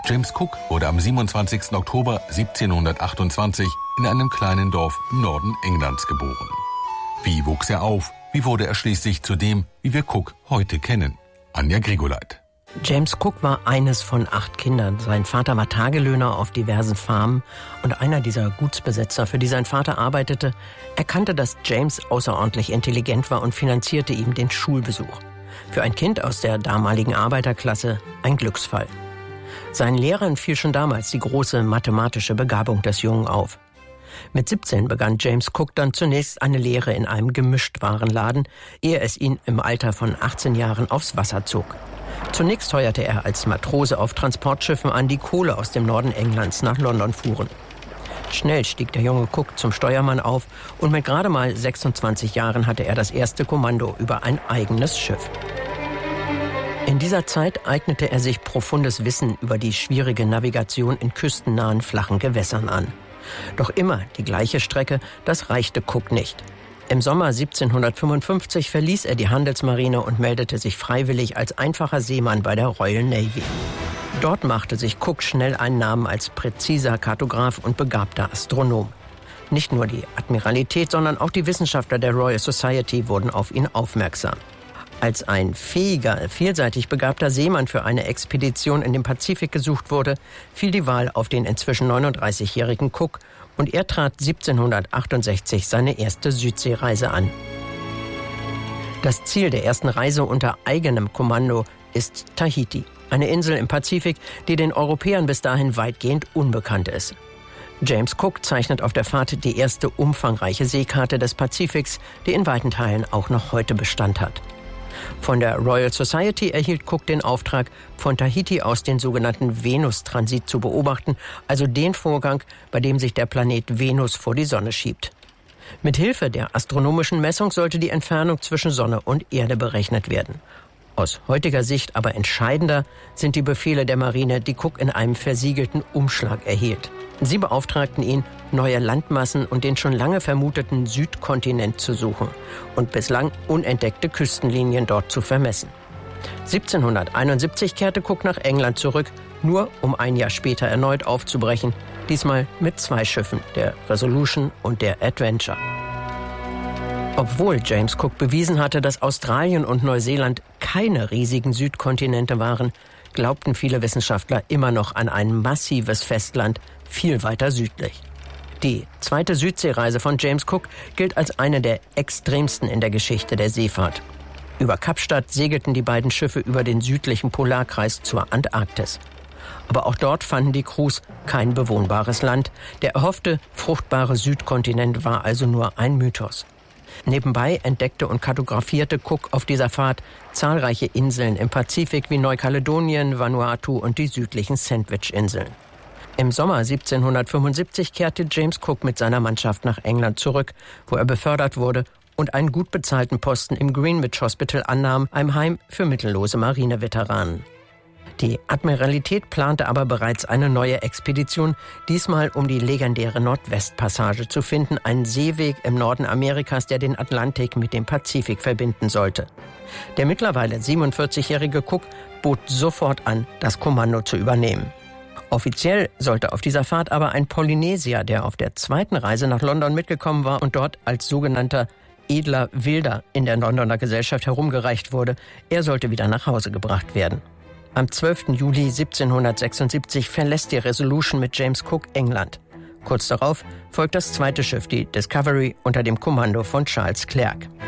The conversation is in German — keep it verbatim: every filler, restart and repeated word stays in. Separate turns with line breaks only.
James Cook wurde am siebenundzwanzigsten Oktober siebzehnhundertachtundzwanzig in einem kleinen Dorf im Norden Englands geboren. Wie wuchs er auf? Wie wurde er schließlich zu dem, wie wir Cook heute kennen? Anja Grigoleit.
James Cook war eines von acht Kindern. Sein Vater war Tagelöhner auf diversen Farmen und einer dieser Gutsbesitzer, für die sein Vater arbeitete, erkannte, dass James außerordentlich intelligent war und finanzierte ihm den Schulbesuch. Für ein Kind aus der damaligen Arbeiterklasse ein Glücksfall. Seinen Lehrern fiel schon damals die große mathematische Begabung des Jungen auf. Mit siebzehn begann James Cook dann zunächst eine Lehre in einem Gemischtwarenladen, ehe es ihn im Alter von achtzehn Jahren aufs Wasser zog. Zunächst heuerte er als Matrose auf Transportschiffen an, die Kohle aus dem Norden Englands nach London fuhren. Schnell stieg der junge Cook zum Steuermann auf und mit gerade mal sechsundzwanzig Jahren hatte er das erste Kommando über ein eigenes Schiff. In dieser Zeit eignete er sich profundes Wissen über die schwierige Navigation in küstennahen flachen Gewässern an. Doch immer die gleiche Strecke, das reichte Cook nicht. Im Sommer siebzehnhundertfünfundfünfzig verließ er die Handelsmarine und meldete sich freiwillig als einfacher Seemann bei der Royal Navy. Dort machte sich Cook schnell einen Namen als präziser Kartograf und begabter Astronom. Nicht nur die Admiralität, sondern auch die Wissenschaftler der Royal Society wurden auf ihn aufmerksam. Als ein fähiger, vielseitig begabter Seemann für eine Expedition in den Pazifik gesucht wurde, fiel die Wahl auf den inzwischen neununddreißigjährigen Cook und er trat siebzehnhundertachtundsechzig seine erste Südseereise an. Das Ziel der ersten Reise unter eigenem Kommando ist Tahiti, eine Insel im Pazifik, die den Europäern bis dahin weitgehend unbekannt ist. James Cook zeichnet auf der Fahrt die erste umfangreiche Seekarte des Pazifiks, die in weiten Teilen auch noch heute Bestand hat. Von der Royal Society erhielt Cook den Auftrag, von Tahiti aus den sogenannten Venustransit zu beobachten, also den Vorgang, bei dem sich der Planet Venus vor die Sonne schiebt. Mit Hilfe der astronomischen Messung sollte die Entfernung zwischen Sonne und Erde berechnet werden. Aus heutiger Sicht aber entscheidender sind die Befehle der Marine, die Cook in einem versiegelten Umschlag erhielt. Sie beauftragten ihn, neue Landmassen und den schon lange vermuteten Südkontinent zu suchen und bislang unentdeckte Küstenlinien dort zu vermessen. siebzehnhunderteinundsiebzig kehrte Cook nach England zurück, nur um ein Jahr später erneut aufzubrechen, diesmal mit zwei Schiffen, der Resolution und der Adventure. Obwohl James Cook bewiesen hatte, dass Australien und Neuseeland keine riesigen Südkontinente waren, glaubten viele Wissenschaftler immer noch an ein massives Festland viel weiter südlich. Die zweite Südseereise von James Cook gilt als eine der extremsten in der Geschichte der Seefahrt. Über Kapstadt segelten die beiden Schiffe über den südlichen Polarkreis zur Antarktis. Aber auch dort fanden die Crews kein bewohnbares Land. Der erhoffte, fruchtbare Südkontinent war also nur ein Mythos. Nebenbei entdeckte und kartografierte Cook auf dieser Fahrt zahlreiche Inseln im Pazifik wie Neukaledonien, Vanuatu und die südlichen Sandwich-Inseln. Im Sommer siebzehnhundertfünfundsiebzig kehrte James Cook mit seiner Mannschaft nach England zurück, wo er befördert wurde und einen gut bezahlten Posten im Greenwich Hospital annahm, einem Heim für mittellose Marineveteranen. Die Admiralität plante aber bereits eine neue Expedition, diesmal um die legendäre Nordwestpassage zu finden, einen Seeweg im Norden Amerikas, der den Atlantik mit dem Pazifik verbinden sollte. Der mittlerweile siebenundvierzigjährige Cook bot sofort an, das Kommando zu übernehmen. Offiziell sollte auf dieser Fahrt aber ein Polynesier, der auf der zweiten Reise nach London mitgekommen war und dort als sogenannter edler Wilder in der Londoner Gesellschaft herumgereicht wurde, er sollte wieder nach Hause gebracht werden. Am zwölften Juli siebzehnhundertsechsundsiebzig verlässt die Resolution mit James Cook England. Kurz darauf folgt das zweite Schiff, die Discovery, unter dem Kommando von Charles Clerke.